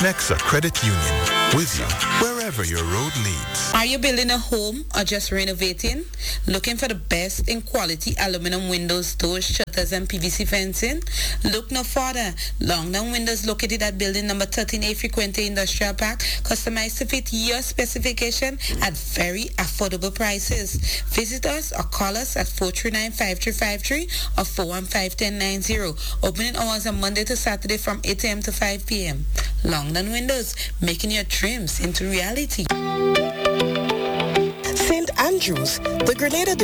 Nexa Credit Union, with you wherever your road leads. Are you building a home or just renovating? Looking for the best in quality aluminum windows, doors, shutters, and PVC fencing? Look no further. Longdown Windows, located at building number 13A Frequente Industrial Park, customized to fit your specification at very affordable prices. Visit us or call us at 439-5353 or 415-1090. Opening hours on Monday to Saturday from 8 a.m. to 5 p.m. Longdown Windows, making your dreams into reality. St. Andrews, the Grenada